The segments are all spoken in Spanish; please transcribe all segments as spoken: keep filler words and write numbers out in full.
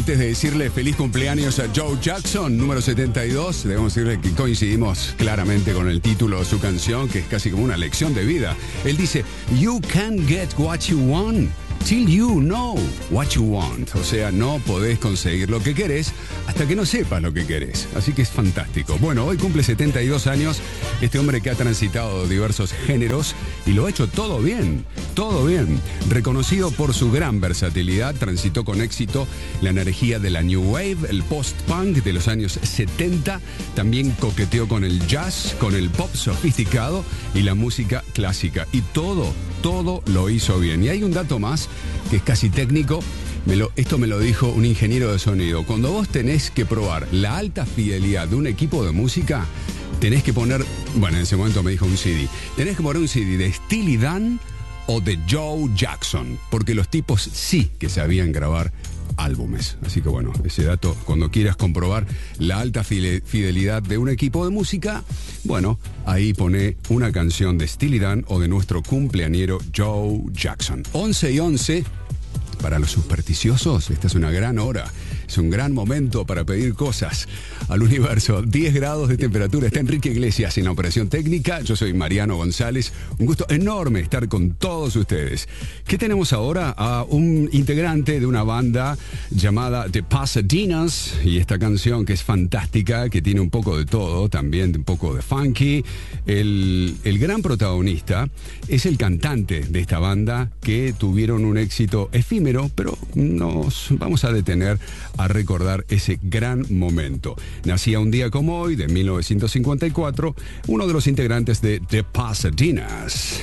Antes de decirle feliz cumpleaños a Joe Jackson, número setenta y dos, debemos decirle que coincidimos claramente con el título de su canción, que es casi como una lección de vida. Él dice, "You can't get what you want till you know what you want". O sea, no podés conseguir lo que querés hasta que no sepas lo que querés. Así que es fantástico. Bueno, hoy cumple setenta y dos años este hombre que ha transitado diversos géneros y lo ha hecho todo bien, todo bien. Reconocido por su gran versatilidad, transitó con éxito la energía de la New Wave, el post-punk de los años setenta, también coqueteó con el jazz, con el pop sofisticado y la música clásica. Y todo, todo lo hizo bien. Y hay un dato más que es casi técnico. Me lo, esto me lo dijo un ingeniero de sonido. Cuando vos tenés que probar la alta fidelidad de un equipo de música, tenés que poner, bueno, en ese momento me dijo un C D, tenés que poner un C D de Steely Dan o de Joe Jackson, porque los tipos sí que sabían grabar álbumes. Así que bueno, ese dato, cuando quieras comprobar la alta fidelidad de un equipo de música, bueno, ahí pone una canción de Steely Dan o de nuestro cumpleañero Joe Jackson. once y once. Para los supersticiosos, esta es una gran hora, es un gran momento para pedir cosas al universo. diez grados de temperatura, está Enrique Iglesias en la operación técnica, yo soy Mariano González, un gusto enorme estar con todos ustedes. ¿Qué tenemos ahora? A un integrante de una banda llamada The Pasadenas, y esta canción que es fantástica, que tiene un poco de todo, también un poco de funky. El, el gran protagonista es el cantante de esta banda, que tuvieron un éxito efímero, pero nos vamos a detener a recordar ese gran momento. Nacía un día como hoy, de mil novecientos cincuenta y cuatro, uno de los integrantes de The Pasadenas.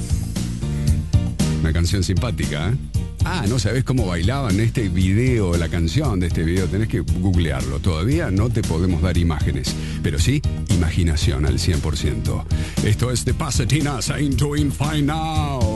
Una canción simpática, ¿eh? Ah, ¿no sabés cómo bailaban este video, la canción de este video? Tenés que googlearlo. Todavía no te podemos dar imágenes, pero sí imaginación al cien por ciento. Esto es The Pasadenas, Ain't Doing Fine Now.